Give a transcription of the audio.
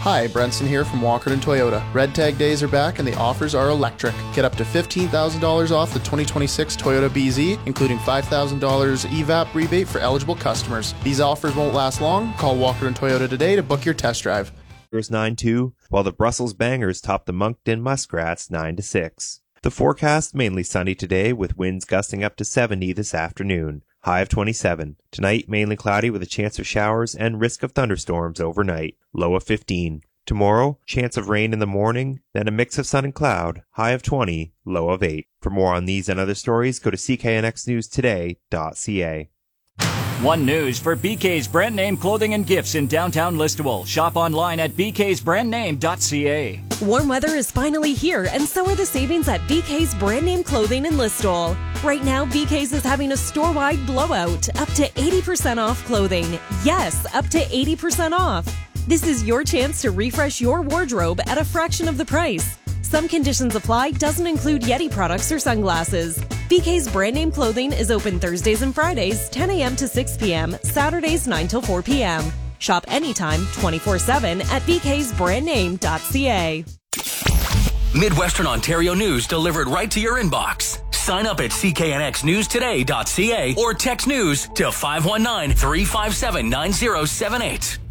Hi, Brenson here from Walkerton Toyota. Red Tag days are back and the offers are electric. Get up to $15,000 off the 2026 Toyota BZ, including $5,000 EVAP rebate for eligible customers. These offers won't last long. Call Walkerton Toyota today to book your test drive. 9-2, while the Brussels Bangers top the Moncton Muskrats 9-6. The forecast mainly sunny today with winds gusting up to 70 this afternoon. High of 27. Tonight, mainly cloudy with a chance of showers and risk of thunderstorms overnight. Low of 15. Tomorrow, chance of rain in the morning, then a mix of sun and cloud. High of 20. Low of 8. For more on these and other stories, go to cknxnewstoday.ca. One News for BK's brand name clothing and gifts in downtown Listowel. Shop online at bksbrandname.ca. Warm weather is finally here, and so are the savings at BK's brand name clothing in Listowel. Right now, BK's is having a store-wide blowout, up to 80% off clothing. Yes, up to 80% off. This is your chance to refresh your wardrobe at a fraction of the price. Some conditions apply, doesn't include Yeti products or sunglasses. BK's brand name clothing is open Thursdays and Fridays, 10 a.m. to 6 p.m., Saturdays 9 till 4 p.m. Shop anytime, 24/7 at bksbrandname.ca. Midwestern Ontario news delivered right to your inbox. Sign up at cknxnewstoday.ca or text news to 519-357-9078.